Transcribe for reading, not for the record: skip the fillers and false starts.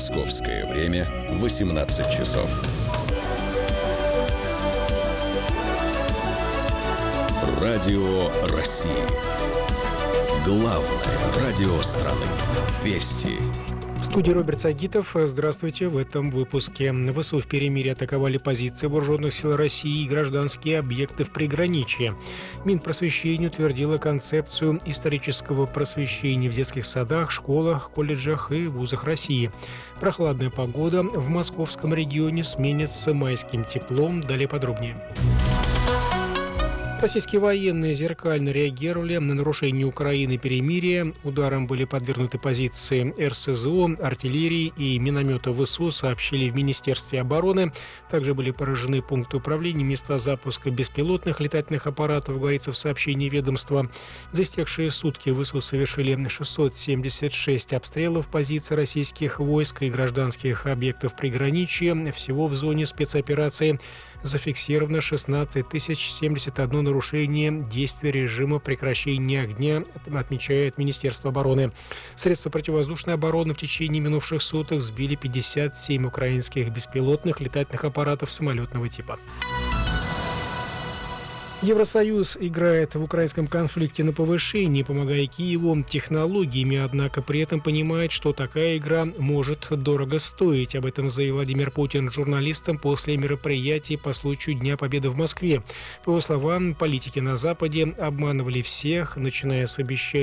Московское время 18 часов. Радио России. Главное радио страны. Вести. В студии Роберт Сагитов. Здравствуйте. В этом выпуске. ВСУ в перемирии атаковали позиции вооруженных сил России и гражданские объекты в приграничье. Минпросвещение утвердило концепцию исторического просвещения в детских садах, школах, колледжах и вузах России. Прохладная погода в московском регионе сменится майским теплом. Далее подробнее. Российские военные зеркально реагировали на нарушение Украины перемирия. Ударом были подвергнуты позиции РСЗО, артиллерии и миномета ВСУ, сообщили в Министерстве обороны. Также были поражены пункты управления, места запуска беспилотных летательных аппаратов, говорится в сообщении ведомства. За истекшие сутки ВСУ совершили 676 обстрелов позиций российских войск и гражданских объектов приграничья. Всего в зоне спецоперации зафиксировано 16 071 нарушение действия режима прекращения огня, отмечает Министерство обороны. Средства противовоздушной обороны в течение минувших суток сбили 57 украинских беспилотных летательных аппаратов самолетного типа. Евросоюз играет в украинском конфликте на повышении, помогая Киеву технологиями, однако при этом понимает, что такая игра может дорого стоить. Об этом заявил Владимир Путин журналистам после мероприятия по случаю Дня Победы в Москве. По его словам, политики на Западе обманывали всех, начиная с обещаний